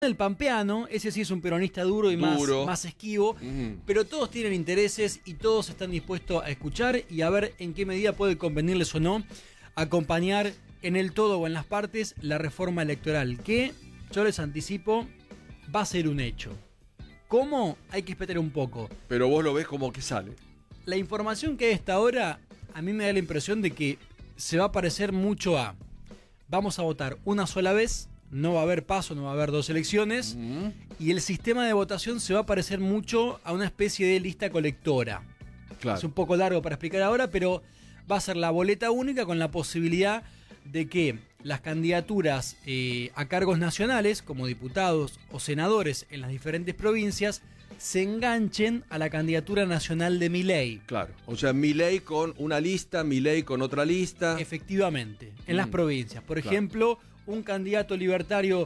El pampeano, ese sí es un peronista duro y más esquivo, pero todos tienen intereses y todos están dispuestos a escuchar y a ver en qué medida puede convenirles o no acompañar en el todo o en las partes la reforma electoral, que yo les anticipo va a ser un hecho. ¿Cómo? Hay que esperar un poco. Pero vos lo ves como que sale. La información que hay hasta ahora a mí me da la impresión de que se va a parecer mucho a vamos a votar una sola vez. No va a haber paso, no va a haber dos elecciones. Y el sistema de votación se va a parecer mucho a una especie de lista colectora. Claro. Es un poco largo para explicar ahora, pero va a ser la boleta única con la posibilidad de que las candidaturas a cargos nacionales, como diputados o senadores en las diferentes provincias, se enganchen a la candidatura nacional de Milei. Claro, o sea, Milei con una lista, Milei con otra lista. Efectivamente, en las provincias. Por ejemplo, un candidato libertario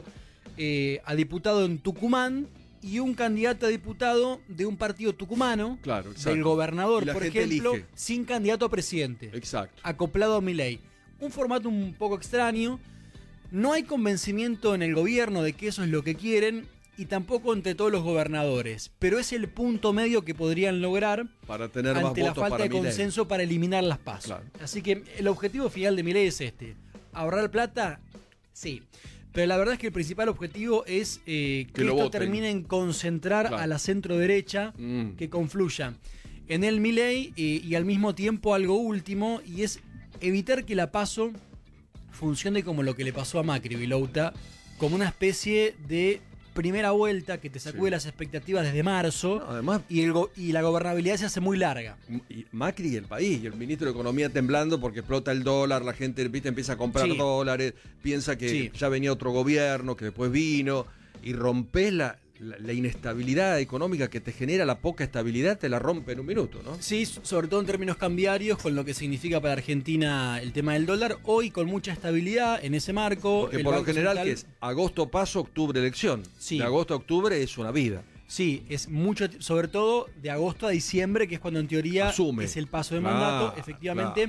a diputado en Tucumán y un candidato a diputado de un partido tucumano, claro, del gobernador, por ejemplo, elige. sin candidato a presidente. Exacto. Acoplado a Milei. Un formato un poco extraño. No hay convencimiento en el gobierno de que eso es lo que quieren y tampoco entre todos los gobernadores. Pero es el punto medio que podrían lograr para tener ante más votos la falta para de Milei. consenso para eliminar las PASO. Claro. Así que el objetivo final de Milei es este. ¿Ahorrar plata? Sí. Pero la verdad es que el principal objetivo es que esto voten. termine en concentrar a la centro derecha, que confluya en el Milei y al mismo tiempo algo último, y es evitar que la PASO funcione como lo que le pasó a Macri, Vilouta, como una especie de primera vuelta que te sacude las expectativas desde marzo. No, además, y la gobernabilidad se hace muy larga. Y Macri y el país, y el ministro de Economía temblando porque explota el dólar, la gente, ¿viste?, empieza a comprar dólares, piensa que ya venía otro gobierno, que después vino, y rompés la inestabilidad económica que te genera la poca estabilidad, te la rompe en un minuto, ¿no? Sí, sobre todo en términos cambiarios, con lo que significa para Argentina el tema del dólar, hoy con mucha estabilidad en ese marco. Porque por lo general que es agosto paso, octubre elección. Sí. De agosto a octubre es una vida. Sí, es mucho, sobre todo de agosto a diciembre, que es cuando en teoría es el paso de mandato. Efectivamente,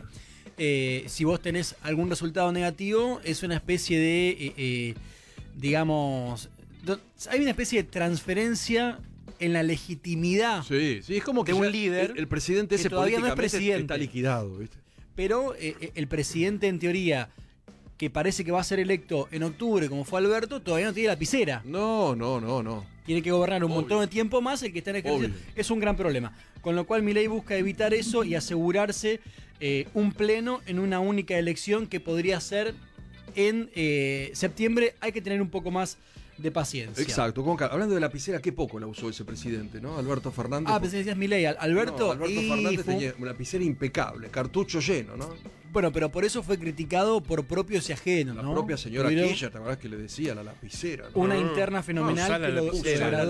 si vos tenés algún resultado negativo, es una especie de, digamos, hay una especie de transferencia en la legitimidad es como que de un líder. El presidente ese que todavía no es presidente. está liquidado, ¿viste? Pero el presidente, en teoría, que parece que va a ser electo en octubre, como fue Alberto, todavía no tiene lapicera. No. Tiene que gobernar un montón de tiempo más, el que está en ejercicio. Es un gran problema. Con lo cual Milei busca evitar eso y asegurarse un pleno en una única elección que podría ser en septiembre. Hay que tener un poco más de paciencia. Exacto. Hablando de lapicera, qué poco la usó ese presidente, ¿no? Alberto Fernández. Pensé que decías Milei. Alberto Fernández tenía una lapicera impecable, cartucho lleno, ¿no? Bueno, pero por eso fue criticado por propios y ajenos, ¿no? La propia señora Kirchner, ¿te acordás que le decía la lapicera, ¿no? Una interna fenomenal que lo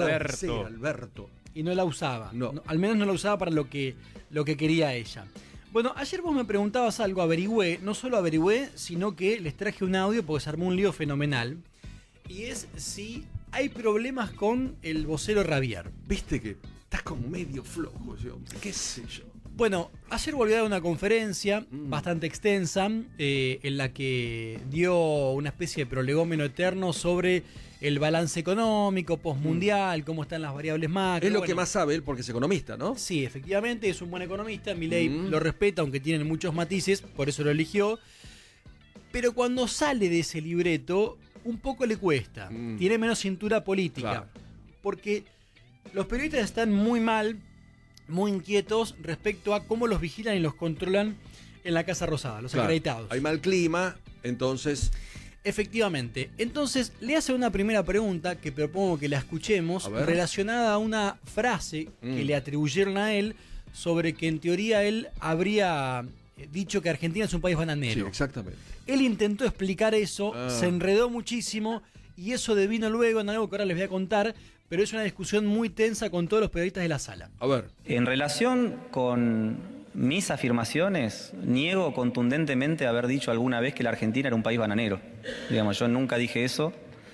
Alberto. Y no la usaba. No. Al menos no la usaba para lo que quería ella. Bueno, ayer vos me preguntabas algo, no solo averigüé, sino que les traje un audio porque se armó un lío fenomenal. Y es si hay problemas con el vocero Rabier. Viste que estás como medio flojo, qué sé yo. Bueno, ayer volvió a dar una conferencia bastante extensa en la que dio una especie de prolegómeno eterno sobre el balance económico postmundial, cómo están las variables macro. Es lo que más sabe él porque es economista, ¿no? Sí, efectivamente, es un buen economista. Milei lo respeta, aunque tiene muchos matices, por eso lo eligió. Pero cuando sale de ese libreto, un poco le cuesta. Tiene menos cintura política. Claro. Porque los periodistas están muy mal, muy inquietos respecto a cómo los vigilan y los controlan en la Casa Rosada, los acreditados. Hay mal clima, entonces... Efectivamente. Entonces le hace una primera pregunta que propongo que la escuchemos, relacionada a una frase que le atribuyeron a él sobre que en teoría él habría dicho que Argentina es un país bananero. Sí, exactamente. Él intentó explicar eso, se enredó muchísimo y eso devino luego en algo que ahora les voy a contar, pero es una discusión muy tensa con todos los periodistas de la sala. A ver. En relación con mis afirmaciones, niego contundentemente haber dicho alguna vez que la Argentina era un país bananero. Digamos, yo nunca dije eso.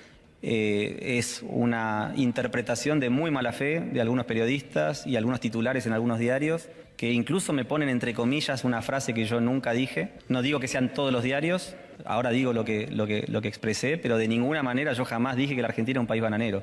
Es una interpretación de muy mala fe de algunos periodistas y algunos titulares en algunos diarios que incluso me ponen entre comillas una frase que yo nunca dije. No digo que sean todos los diarios, ahora digo lo que expresé, pero de ninguna manera yo jamás dije que la Argentina era un país bananero.